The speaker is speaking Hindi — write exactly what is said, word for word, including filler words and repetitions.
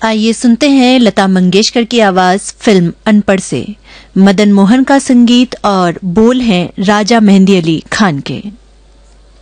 आइए सुनते हैं लता मंगेशकर की आवाज फिल्म अनपढ़ से। मदन मोहन का संगीत और बोल हैं राजा मेहंदी अली खान के।